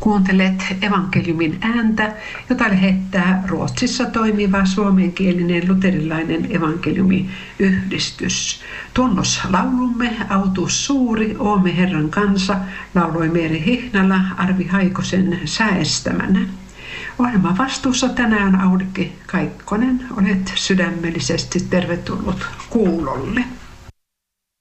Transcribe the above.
Kuuntelet evankeliumin ääntä, jota lähettää Ruotsissa toimiva suomenkielinen luterilainen evankeliumiyhdistys. Tunnuslaulumme Autuus suuri, Oomme Herran kansa, lauloi Meeri Hihnala Arvi Haikosen säestämänä. Ohjelman vastuussa tänään Aulikki Kaikkonen. Olet sydämellisesti tervetullut kuulolle.